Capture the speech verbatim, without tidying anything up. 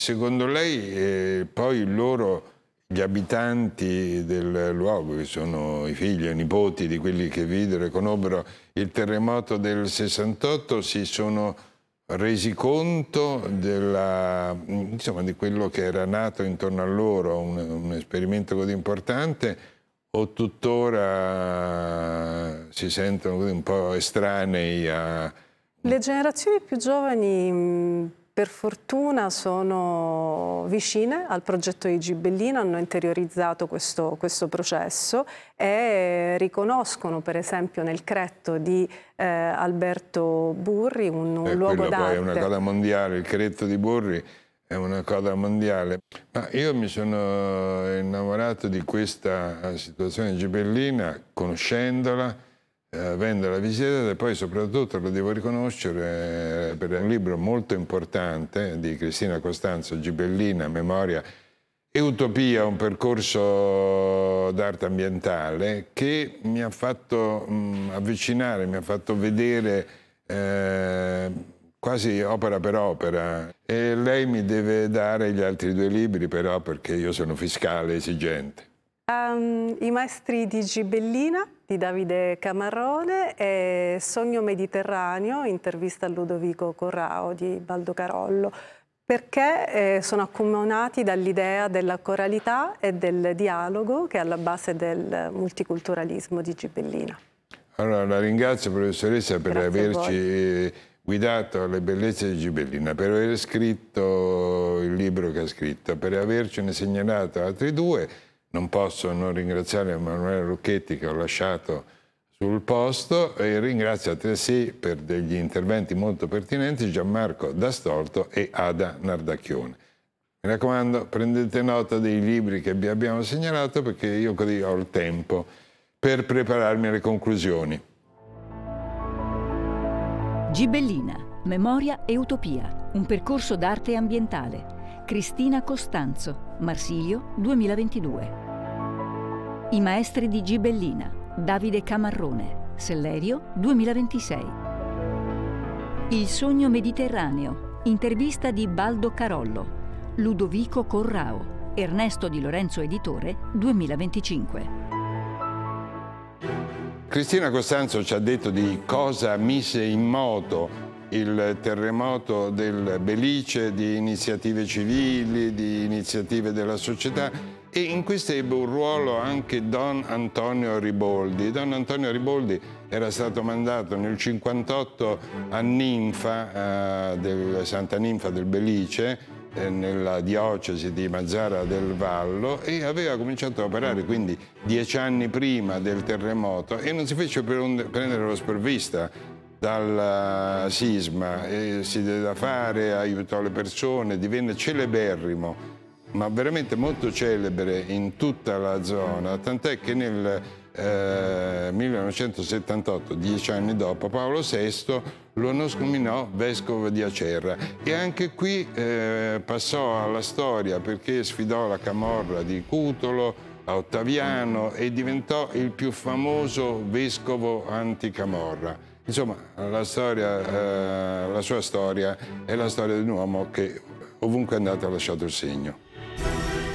Secondo lei eh, poi loro, gli abitanti del luogo, che sono i figli e i nipoti di quelli che videro e conobbero il terremoto del sessantotto, si sono resi conto della, insomma, di quello che era nato intorno a loro, un, un esperimento così importante, o tuttora si sentono così un po' estranei a... Le generazioni più giovani, per fortuna, sono vicine al progetto di Gibellina, hanno interiorizzato questo, questo processo e riconoscono, per esempio, nel Cretto di eh, Alberto Burri un, un eh, luogo d'arte. Poi è una coda mondiale, il Cretto di Burri è una coda mondiale. Ma io mi sono innamorato di questa situazione gibellina conoscendola, avendola visitata, e poi soprattutto, lo devo riconoscere, per un libro molto importante di Cristina Costanzo, Gibellina, Memoria e Utopia, un percorso d'arte ambientale, che mi ha fatto mh, avvicinare, mi ha fatto vedere eh, quasi opera per opera. E lei mi deve dare gli altri due libri, però, perché io sono fiscale esigente. Um, I maestri di Gibellina di Davide Camarrone e Sogno Mediterraneo, intervista a Ludovico Corrao di Baldo Carollo, perché eh, sono accomunati dall'idea della coralità e del dialogo che è alla base del multiculturalismo di Gibellina. Allora, la ringrazio, professoressa, per Grazie averci guidato alle bellezze di Gibellina, per aver scritto il libro che ha scritto, per avercene segnalato altri due. Non posso non ringraziare Emanuele Lucchetti, che ho lasciato sul posto, e ringrazio altresì, per degli interventi molto pertinenti, Gianmarco Dastolto e Ada Nardacchione. Mi raccomando, prendete nota dei libri che vi abbiamo segnalato, perché io così ho il tempo per prepararmi alle conclusioni. Gibellina, Memoria e Utopia, un percorso d'arte ambientale. Cristina Costanzo, Marsilio duemilaventidue. I maestri di Gibellina, Davide Camarrone, Sellerio duemilaventisei. Il sogno mediterraneo, intervista di Baldo Carollo, Ludovico Corrao, Ernesto Di Lorenzo Editore duemilaventicinque. Cristina Costanzo ci ha detto di cosa mise in moto il terremoto del Belice, di iniziative civili, di iniziative della società, e in questo ebbe un ruolo anche Don Antonio Riboldi. Don Antonio Riboldi era stato mandato nel cinquantotto a Ninfa, eh, del Santa Ninfa del Belice, eh, nella diocesi di Mazara del Vallo, e aveva cominciato a operare quindi dieci anni prima del terremoto, e non si fece prendere lo sprovvista dal sisma, e si diede da fare, aiutò le persone, divenne celeberrimo, ma veramente molto celebre in tutta la zona, tant'è che nel eh, millenovecentosettantotto, dieci anni dopo, Paolo sesto lo nominò vescovo di Acerra, e anche qui eh, passò alla storia perché sfidò la camorra di Cutolo, a Ottaviano, e diventò il più famoso vescovo anticamorra. Insomma, la, storia, eh, la sua storia è la storia di un uomo che ovunque è andato ha lasciato il segno.